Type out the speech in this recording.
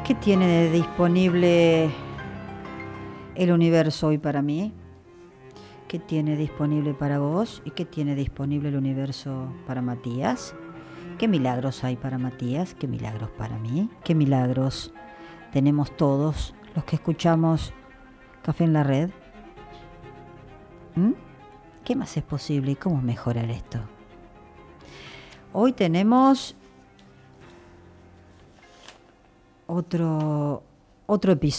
¿Qué tiene disponible el universo hoy para mí? ¿Qué tiene disponible para vos? ¿Y qué tiene disponible el universo para Matías? ¿Qué milagros hay para Matías? ¿Qué milagros para mí? ¿Qué milagros tenemos todos los que escuchamos Café en la Red? ¿Qué más es posible y cómo mejorar esto? Hoy tenemos otro episodio